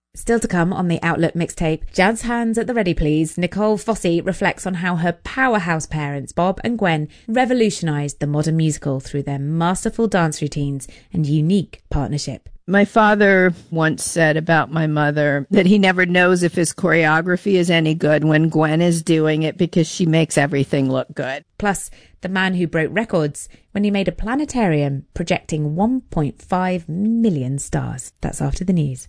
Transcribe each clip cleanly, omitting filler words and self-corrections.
Still to come on the Outlook mixtape, jazz hands at the ready please, Nicole Fossey reflects on how her powerhouse parents, Bob and Gwen, revolutionised the modern musical through their masterful dance routines and unique partnership. My father once said about my mother that he never knows if his choreography is any good when Gwen is doing it because she makes everything look good. Plus, the man who broke records when he made a planetarium projecting 1.5 million stars. That's after the news.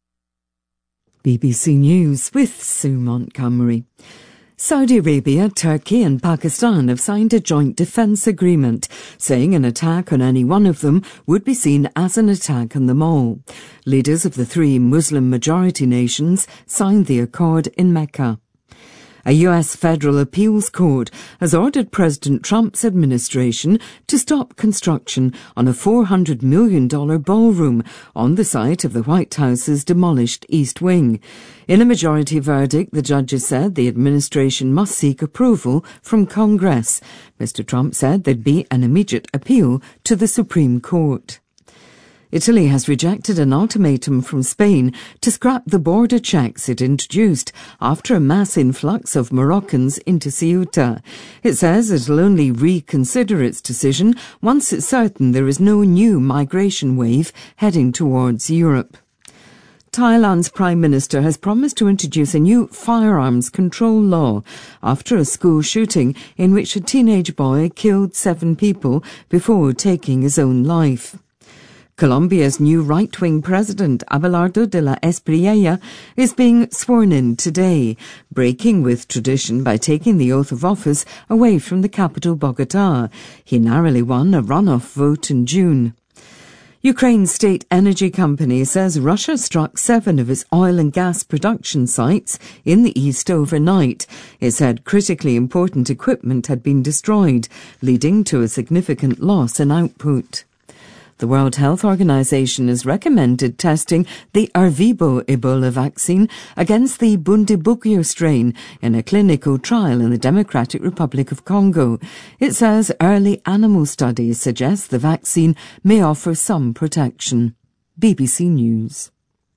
BBC News with Sue Montgomery. Saudi Arabia, Turkey and Pakistan have signed a joint defence agreement, saying an attack on any one of them would be seen as an attack on them all. Leaders of the three Muslim-majority nations signed the accord in Mecca. A US federal appeals court has ordered President Trump's administration to stop construction on a $400 million ballroom on the site of the White House's demolished East Wing. In a majority verdict, the judges said the administration must seek approval from Congress. Mr. Trump said there'd be an immediate appeal to the Supreme Court. Italy has rejected an ultimatum from Spain to scrap the border checks it introduced after a mass influx of Moroccans into Ceuta. It says it'll only reconsider its decision once it's certain there is no new migration wave heading towards Europe. Thailand's Prime Minister has promised to introduce a new firearms control law after a school shooting in which a teenage boy killed 7 people before taking his own life. Colombia's new right-wing president, Abelardo de la Espriella, is being sworn in today, breaking with tradition by taking the oath of office away from the capital, Bogotá. He narrowly won a runoff vote in June. Ukraine's state energy company says Russia struck 7 of its oil and gas production sites in the east overnight. It said critically important equipment had been destroyed, leading to a significant loss in output. The World Health Organization has recommended testing the Ervebo Ebola vaccine against the Bundibugyo strain in a clinical trial in the Democratic Republic of Congo. It says early animal studies suggest the vaccine may offer some protection. BBC News.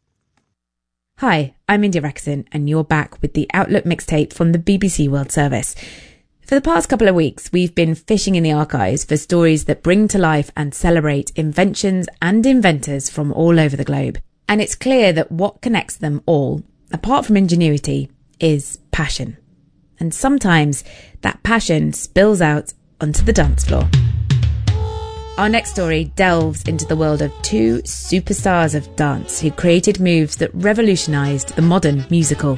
Hi, I'm India Rexon, and you're back with the Outlook mixtape from the BBC World Service. For the past couple of weeks, we've been fishing in the archives for stories that bring to life and celebrate inventions and inventors from all over the globe. And it's clear that what connects them all, apart from ingenuity, is passion. And sometimes that passion spills out onto the dance floor. Our next story delves into the world of 2 superstars of dance who created moves that revolutionised the modern musical.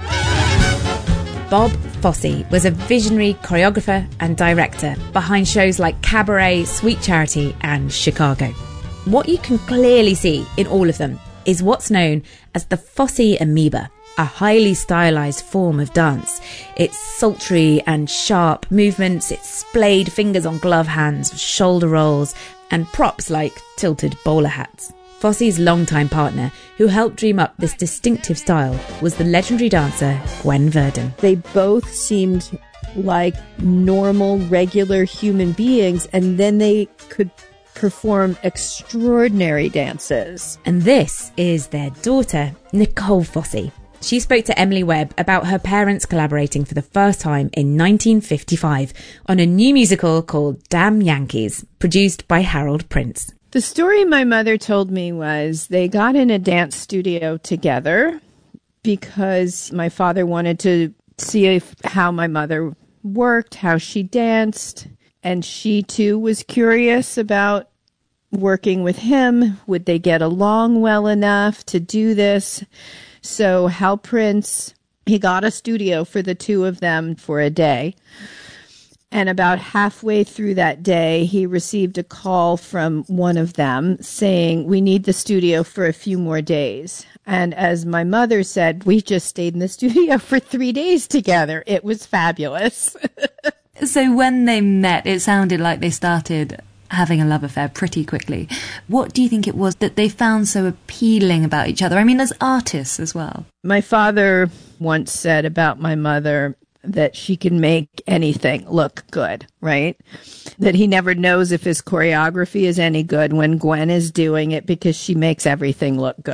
Bob Fosse was a visionary choreographer and director behind shows like Cabaret, Sweet Charity and Chicago. What you can clearly see in all of them is what's known as the Fosse amoeba, a highly stylised form of dance. It's sultry and sharp movements, it's splayed fingers on glove hands, shoulder rolls and props like tilted bowler hats. Fosse's longtime partner, who helped dream up this distinctive style, was the legendary dancer Gwen Verdon. They both seemed like normal, regular human beings, and then they could perform extraordinary dances. And this is their daughter, Nicole Fosse. She spoke to Emily Webb about her parents collaborating for the first time in 1955 on a new musical called Damn Yankees, produced by Harold Prince. The story my mother told me was they got in a dance studio together because my father wanted to see how my mother worked, how she danced, and she too was curious about working with him. Would they get along well enough to do this? So Hal Prince, he got a studio for the two of them for a day. And about halfway through that day, he received a call from one of them saying, we need the studio for a few more days. And as my mother said, we just stayed in the studio for 3 days together. It was fabulous. So when they met, it sounded like they started having a love affair pretty quickly. What do you think it was that they found so appealing about each other? I mean, as artists as well. My father once said about my mother that she can make anything look good, right? That he never knows if his choreography is any good when Gwen is doing it because she makes everything look good.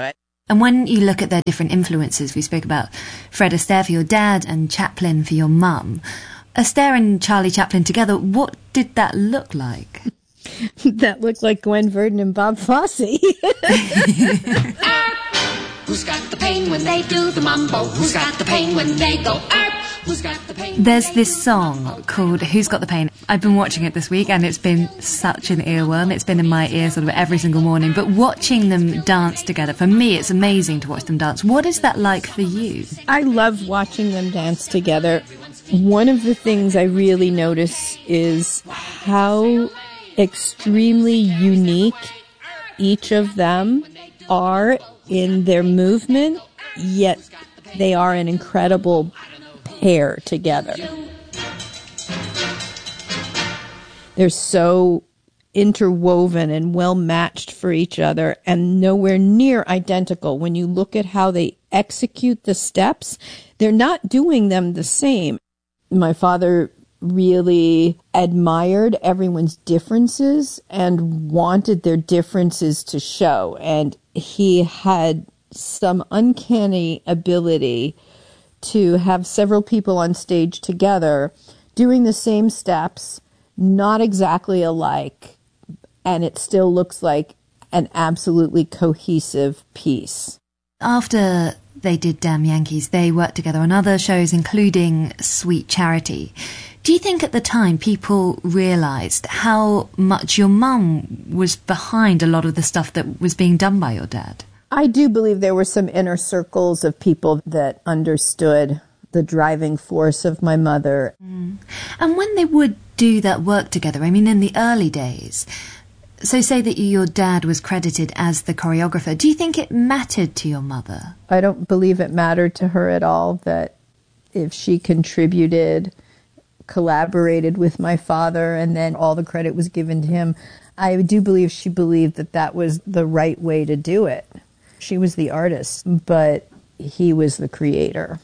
And when you look at their different influences, we spoke about Fred Astaire for your dad and Chaplin for your mum. Astaire and Charlie Chaplin together, what did that look like? That looked like Gwen Verdon and Bob Fosse. Who's got the pain when they do the mambo? Who's got the pain when they go up? Who's got the pain? There's this song called Who's Got the Pain? I've been watching it this week and it's been such an earworm. It's been in my ear sort of every single morning. But watching them dance together, for me, it's amazing to watch them dance. What is that like for you? I love watching them dance together. One of the things I really notice is how extremely unique each of them are in their movement, yet they are an incredible pair together. They're so interwoven and well matched for each other and nowhere near identical. When you look at how they execute the steps, they're not doing them the same. My father really admired everyone's differences and wanted their differences to show. And he had some uncanny ability to have several people on stage together doing the same steps, not exactly alike, and it still looks like an absolutely cohesive piece. After they did Damn Yankees, they worked together on other shows, including Sweet Charity. Do you think at the time people realised how much your mum was behind a lot of the stuff that was being done by your dad? I do believe there were some inner circles of people that understood the driving force of my mother. And when they would do that work together, I mean, in the early days, so say that your dad was credited as the choreographer, do you think it mattered to your mother? I don't believe it mattered to her at all that if she contributed, collaborated with my father, and then all the credit was given to him. I do believe she believed that that was the right way to do it. She was the artist, but he was the creator.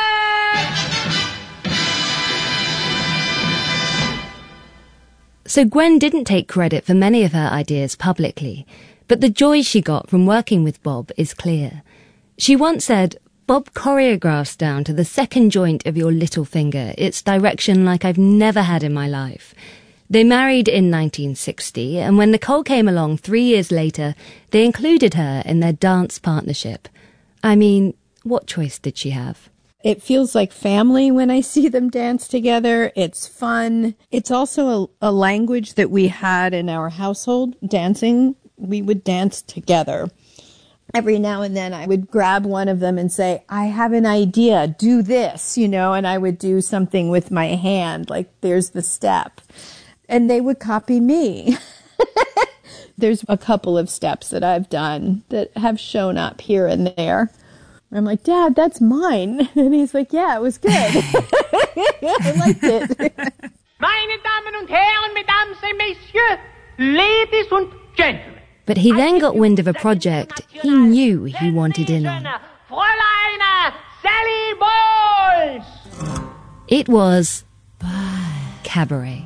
So Gwen didn't take credit for many of her ideas publicly, but the joy she got from working with Bob is clear. She once said, "Bob choreographs down to the second joint of your little finger. It's direction like I've never had in my life." They married in 1960, and when Nicole came along 3 years later, they included her in their dance partnership. I mean, what choice did she have? It feels like family when I see them dance together. It's fun. It's also a language that we had in our household, dancing. We would dance together. Every now and then I would grab one of them and say, "I have an idea, do this," and I would do something with my hand, like there's the step. And they would copy me. There's a couple of steps that I've done that have shown up here and there. I'm like, "Dad, that's mine." And he's like, "Yeah, it was good." I liked it. Meine Damen und Herren, Mesdames et Messieurs, ladies and gentlemen. But he then got wind of a project he knew he wanted in on. Fräulein Sally Bowles. It was Cabaret.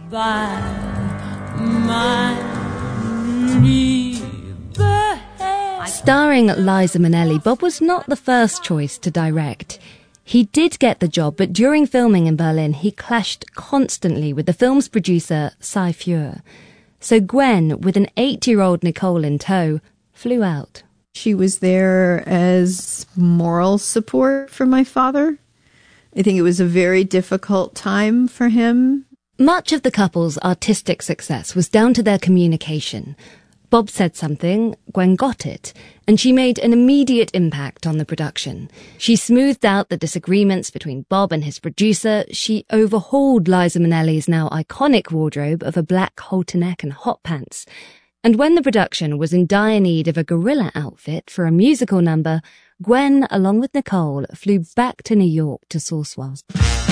Starring Liza Minnelli, Bob was not the first choice to direct. He did get the job, but during filming in Berlin, he clashed constantly with the film's producer, Cy Feuer. So Gwen, with an 8-year-old Nicole in tow, flew out. She was there as moral support for my father. I think it was a very difficult time for him. Much of the couple's artistic success was down to their communication. Bob said something, Gwen got it, and she made an immediate impact on the production. She smoothed out the disagreements between Bob and his producer. She overhauled Liza Minnelli's now iconic wardrobe of a black halter neck and hot pants. And when the production was in dire need of a gorilla outfit for a musical number, Gwen, along with Nicole, flew back to New York to Soursoise.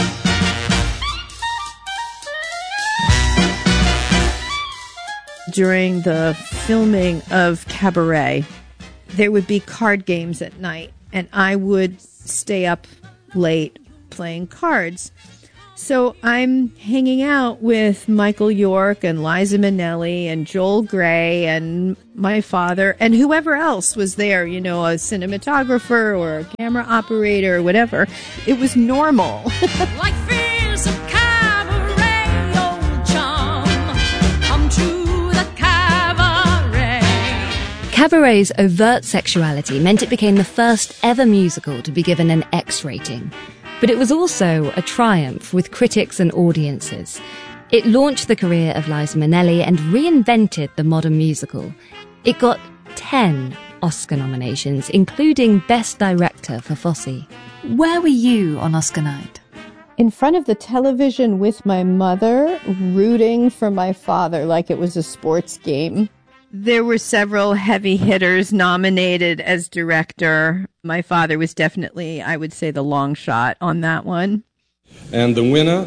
During the filming of Cabaret, there would be card games at night, and I would stay up late playing cards. So I'm hanging out with Michael York and Liza Minnelli and Joel Grey and my father and whoever else was there, you know, a cinematographer or a camera operator or whatever. It was normal. Life is a cabaret, old chum. Come to the cabaret. Cabaret's overt sexuality meant it became the first ever musical to be given an X rating. But it was also a triumph with critics and audiences. It launched the career of Liza Minnelli and reinvented the modern musical. It got 10 Oscar nominations, including Best Director for Fosse. Where were you on Oscar night? In front of the television with my mother, rooting for my father like it was a sports game. There were several heavy hitters nominated as director. My father was definitely, I would say, the long shot on that one. And the winner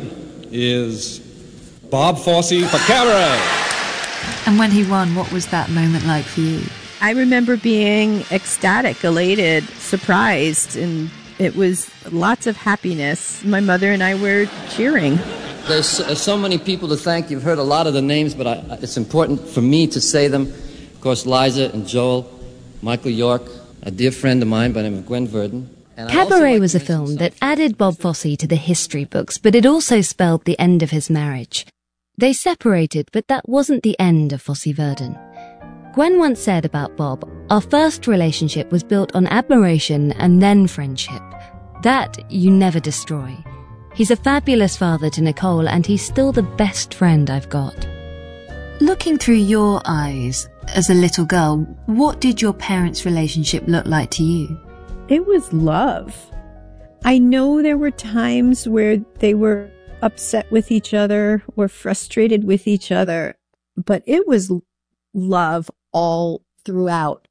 is Bob Fosse for Cabaret. And when he won, what was that moment like for you? I remember being ecstatic, elated, surprised, and it was lots of happiness. My mother and I were cheering. There's so many people to thank. You've heard a lot of the names, but it's important for me to say them. Of course, Liza and Joel, Michael York, a dear friend of mine by the name of Gwen Verdon. Cabaret was a film that added Bob Fosse to the history books, but it also spelled the end of his marriage. They separated, but that wasn't the end of Fosse Verdon. Gwen once said about Bob, "Our first relationship was built on admiration and then friendship. That you never destroy." He's a fabulous father to Nicole, and he's still the best friend I've got. Looking through your eyes as a little girl, what did your parents' relationship look like to you? It was love. I know there were times where they were upset with each other or frustrated with each other, but it was love all throughout.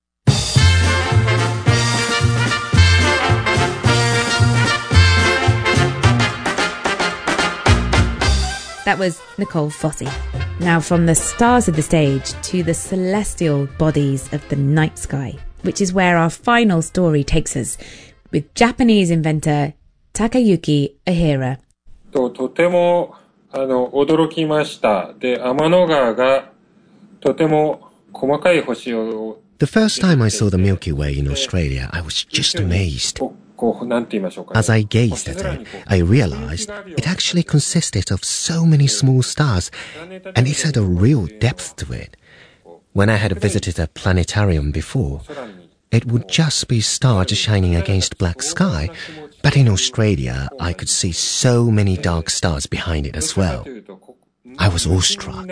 That was Nicole Fosse. Now from the stars of the stage to the celestial bodies of the night sky, which is where our final story takes us, with Japanese inventor Takayuki Ohara. とても驚きました。で、天の川がとても細かい星を The first time I saw the Milky Way in Australia, I was just amazed. As I gazed at it, I realized it actually consisted of so many small stars, and it had a real depth to it. When I had visited a planetarium before, it would just be stars shining against black sky, but in Australia, I could see so many dark stars behind it as well. I was awestruck.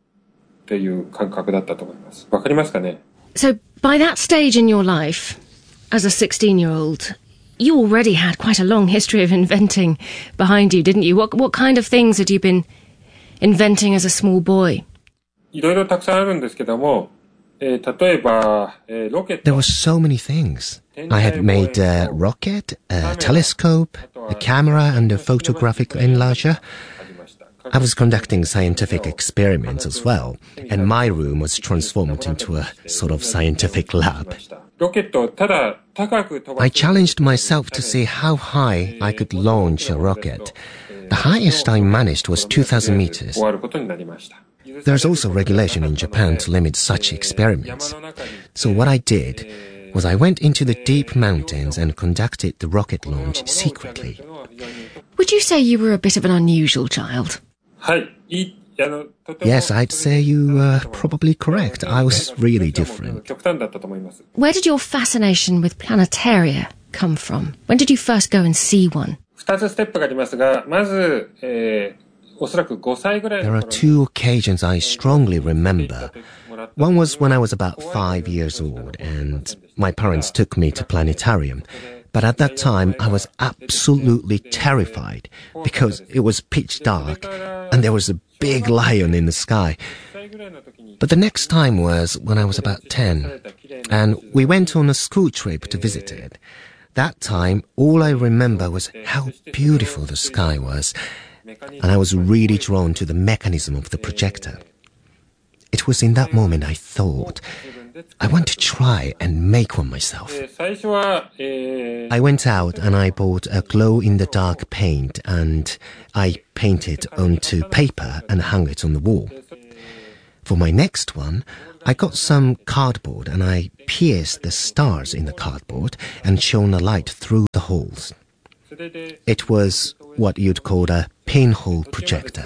So, by that stage in your life, as a 16-year-old, you already had quite a long history of inventing behind you, didn't you? What kind of things had you been inventing as a small boy? There were so many things. I had made a rocket, a telescope, a camera and a photographic enlarger. I was conducting scientific experiments as well, and my room was transformed into a sort of scientific lab. I challenged myself to see how high I could launch a rocket. The highest I managed was 2,000 meters. There's also regulation in Japan to limit such experiments. So what I did was I went into the deep mountains and conducted the rocket launch secretly. Would you say you were a bit of an unusual child? Yes, I'd say you were probably correct. I was really different. Where did your fascination with planetaria come from? When did you first go and see one? There are two occasions I strongly remember. One was when I was about 5 years old, and my parents took me to planetarium. But at that time, I was absolutely terrified because it was pitch dark and there was a big lion in the sky. But the next time was when I was about 10, and we went on a school trip to visit it. That time, all I remember was how beautiful the sky was, and I was really drawn to the mechanism of the projector. It was in that moment I thought, I want to try and make one myself. I went out and I bought a glow-in-the-dark paint and I painted onto paper and hung it on the wall. For my next one, I got some cardboard and I pierced the stars in the cardboard and shone a light through the holes. It was what you'd call a pinhole projector.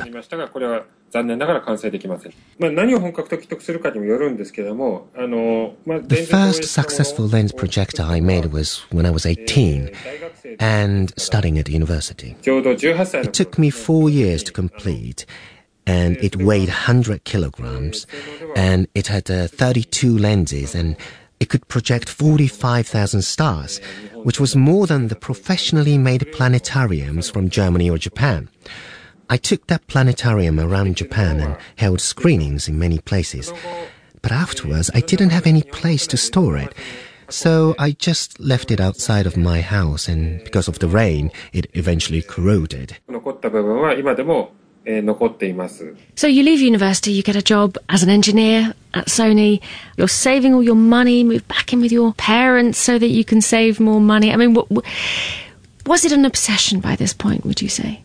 The first successful lens projector I made was when I was 18 and studying at university. It took me 4 years to complete, and it weighed 100 kilograms, and it had 32 lenses, and it could project 45,000 stars, which was more than the professionally made planetariums from Germany or Japan. I took that planetarium around Japan and held screenings in many places. But afterwards, I didn't have any place to store it. So I just left it outside of my house, and because of the rain, it eventually corroded. So you leave university, you get a job as an engineer at Sony, you're saving all your money, move back in with your parents so that you can save more money. I mean, was it an obsession by this point, would you say?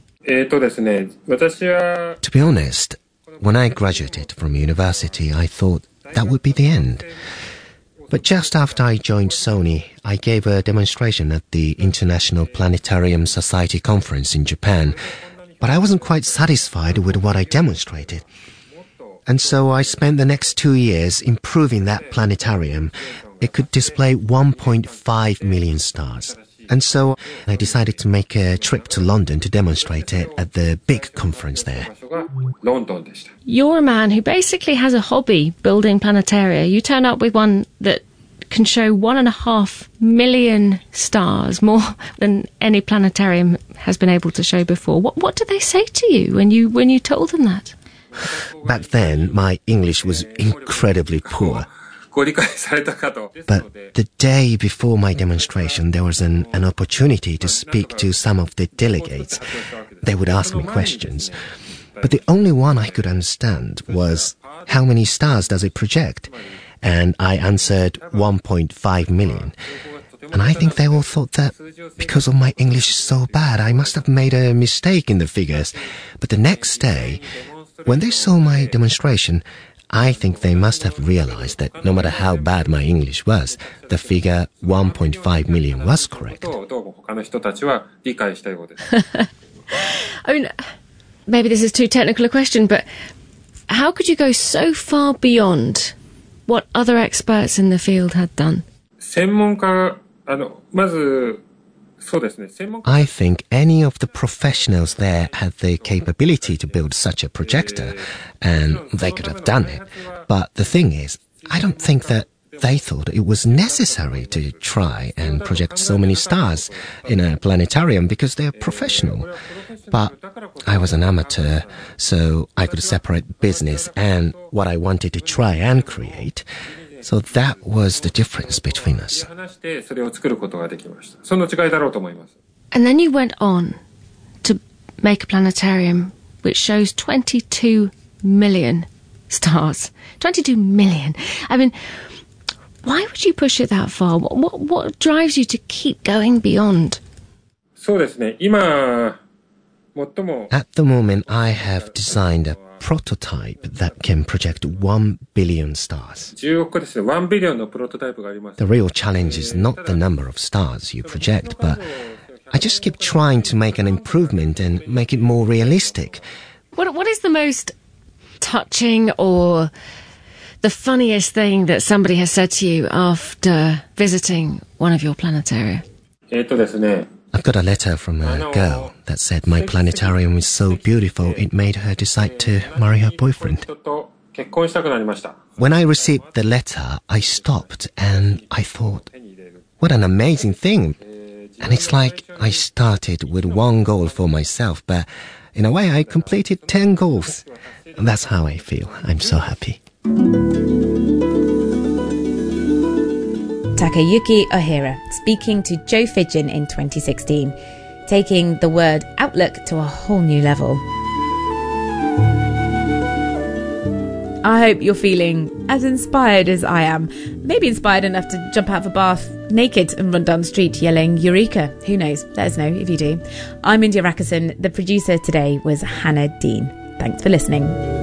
To be honest, when I graduated from university, I thought that would be the end. But just after I joined Sony, I gave a demonstration at the International Planetarium Society Conference in Japan, but I wasn't quite satisfied with what I demonstrated. And so I spent the next 2 years improving that planetarium. It could display 1.5 million stars. And so I decided to make a trip to London to demonstrate it at the big conference there. You're a man who basically has a hobby building planetaria. You turn up with one that can show 1.5 million stars, more than any planetarium has been able to show before. What did they say to you when you told them that? Back then, my English was incredibly poor. But the day before my demonstration, there was an opportunity to speak to some of the delegates. They would ask me questions. But the only one I could understand was, how many stars does it project? And I answered 1.5 million. And I think they all thought that because of my English so bad, I must have made a mistake in the figures. But the next day, when they saw my demonstration, I think they must have realized that no matter how bad my English was, the figure 1.5 million was correct. I mean, maybe this is too technical a question, but how could you go so far beyond what other experts in the field had done? I think any of the professionals there had the capability to build such a projector, and they could have done it. But the thing is, I don't think that they thought it was necessary to try and project so many stars in a planetarium because they're professional. But I was an amateur, so I could separate business and what I wanted to try and create. So that was the difference between us. And then you went on to make a planetarium which shows 22 million stars. 22 million. I mean, why would you push it that far? What drives you to keep going beyond? At the moment, I have designed a prototype that can project 1 billion stars. The real challenge is not the number of stars you project, but I just keep trying to make an improvement and make it more realistic. What is the most touching or the funniest thing that somebody has said to you after visiting one of your planetaria? I've got a letter from a girl that said my planetarium is so beautiful it made her decide to marry her boyfriend. When I received the letter, I stopped and I thought, what an amazing thing. And it's like I started with one goal for myself, but in a way I completed 10 goals. And that's how I feel. I'm so happy. Takayuki Ohira speaking to Joe Fidgen in 2016, taking the word outlook to a whole new level. I hope you're feeling as inspired as I am. Maybe inspired enough to jump out of a bath naked and run down the street yelling Eureka. Who knows? Let us know if you do. I'm India Rackerson. The producer today was Hannah Dean. Thanks for listening.